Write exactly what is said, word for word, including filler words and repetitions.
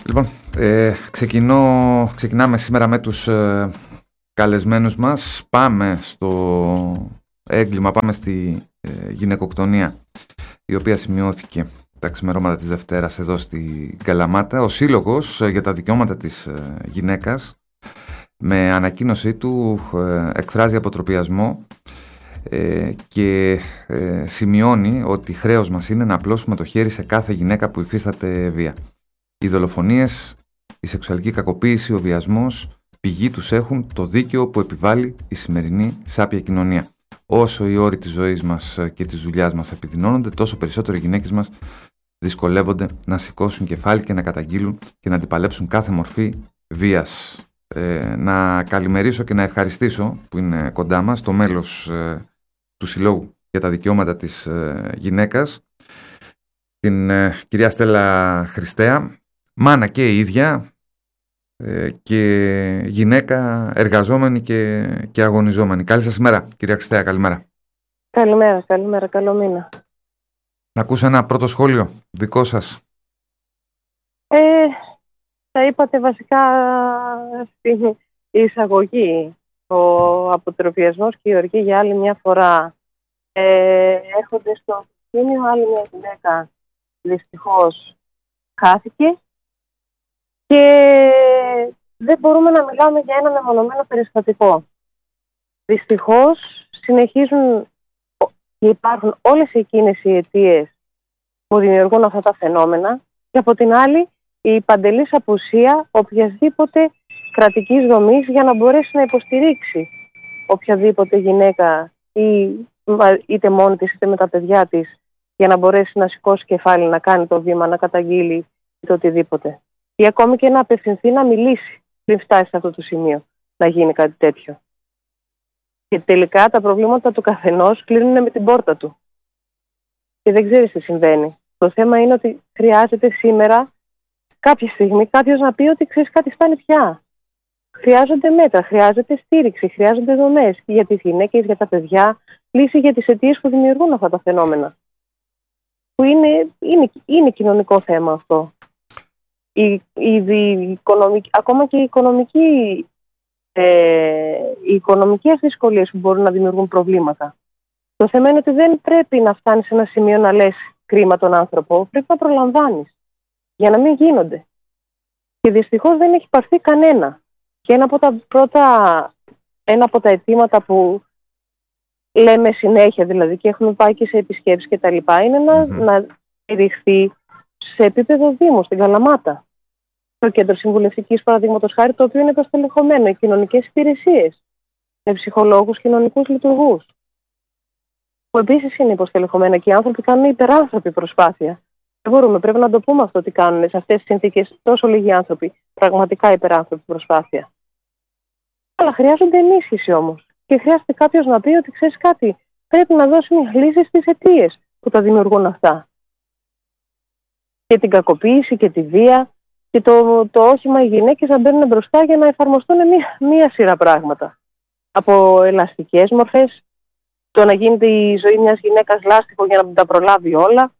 Λοιπόν, ε, ξεκινώ, ξεκινάμε σήμερα με τους ε, καλεσμένους μας. Πάμε στο έγκλημα, πάμε στη ε, γυναικοκτονία, η οποία σημειώθηκε τα ξημερώματα της Δευτέρας εδώ στη Καλαμάτα. Ο Σύλλογος για τα Δικαιώματα της ε, Γυναίκας, με ανακοίνωσή του, ε, εκφράζει αποτροπιασμό ε, και ε, σημειώνει ότι χρέος μας είναι να απλώσουμε το χέρι σε κάθε γυναίκα που υφίσταται βία. Οι δολοφονίες, η σεξουαλική κακοποίηση, ο βιασμός πηγή τους έχουν το δίκαιο που επιβάλλει η σημερινή σάπια κοινωνία. Όσο οι όροι της ζωής μας και της δουλειάς μας επιδεινώνονται, τόσο περισσότερο οι γυναίκες μας δυσκολεύονται να σηκώσουν κεφάλι και να καταγγείλουν και να αντιπαλέψουν κάθε μορφή βίας. Ε, να καλημερίσω και να ευχαριστήσω που είναι κοντά μας το μέλος ε, του Συλλόγου για τα Δικαιώματα της ε, Γυναίκας, την ε, κυρία Στέλλα Χριστέα, μάνα και η ίδια ε, και γυναίκα εργαζόμενη και, και αγωνιζόμενη. Καλή σας ημέρα, κυρία Χριστέα, καλημέρα. Καλημέρα, καλημέρα, καλό μήνα. Να ακούσω ένα πρώτο σχόλιο δικό σας. Ε, θα είπατε βασικά στην εισαγωγή. Ο αποτροπιασμός και η οργή για άλλη μια φορά ε, έρχονται στο σημείο. Άλλη μια γυναίκα δυστυχώς χάθηκε και δεν μπορούμε να μιλάμε για ένα μεμονωμένο περιστατικό. Δυστυχώς συνεχίζουν και υπάρχουν όλες εκείνες οι αιτίες που δημιουργούν αυτά τα φαινόμενα και από την άλλη η παντελής απουσία οποιασδήποτε κρατικής δομής για να μπορέσει να υποστηρίξει οποιαδήποτε γυναίκα ή, είτε μόνη της είτε με τα παιδιά της για να μπορέσει να σηκώσει κεφάλι, να κάνει το βήμα, να καταγγείλει είτε οτιδήποτε. Ή ακόμη και να απευθυνθεί να μιλήσει πριν φτάσει σε αυτό το σημείο να γίνει κάτι τέτοιο. Και τελικά τα προβλήματα του καθενός κλείνουν με την πόρτα του. Και δεν ξέρεις τι συμβαίνει. Το θέμα είναι ότι χρειάζεται σήμερα κάποια στιγμή κάποιος να πει ότι ξέρεις κάτι, φτάνει πια. Χρειάζονται μέτρα, χρειάζεται στήριξη, χρειάζονται δομές για τις γυναίκες, για τα παιδιά, λύση για τις αιτίες που δημιουργούν αυτά τα φαινόμενα. Που είναι, είναι, είναι κοινωνικό θέμα αυτό. Η, η, η οικονομική, ακόμα και η οικονομική, ε, οι οικονομικές δυσκολίες που μπορούν να δημιουργούν προβλήματα. Το θέμα είναι ότι δεν πρέπει να φτάνεις σε ένα σημείο να λες κρίμα τον άνθρωπο, πρέπει να προλαμβάνεις για να μην γίνονται. Και δυστυχώς δεν έχει πάρθει κανένα. Και ένα από τα πρώτα, ένα από τα αιτήματα που λέμε συνέχεια, δηλαδή, και έχουμε πάει και σε επισκέψεις και τα λοιπά, είναι να, mm-hmm. να στηριχθεί σε επίπεδο Δήμου, στην Καλαμάτα. Το κέντρο συμβουλευτικής, παραδείγματος χάρη, το οποίο είναι προστελεχωμένο, οι κοινωνικές υπηρεσίες, με ψυχολόγους, κοινωνικούς λειτουργούς, που επίσης είναι υποστελεχωμένα και οι άνθρωποι κάνουν υπεράνθρωπη προσπάθεια. Δεν μπορούμε, πρέπει να το πούμε αυτό, ότι κάνουν σε αυτές τις συνθήκες τόσο λίγοι άνθρωποι, πραγματικά υπεράνθρωπη προσπάθεια. Αλλά χρειάζονται ενίσχυση όμως. Και χρειάζεται κάποιος να πει ότι ξέρεις κάτι, πρέπει να δώσει μια λύση στις αιτίες που τα δημιουργούν αυτά. Και την κακοποίηση και τη βία και το, το όχημα οι γυναίκες να μπαίνουν μπροστά για να εφαρμοστούν μία, μία σειρά πράγματα. Από ελαστικές μορφές, το να γίνεται η ζωή μιας γυναίκας λάστιχο για να τα προλάβει όλα,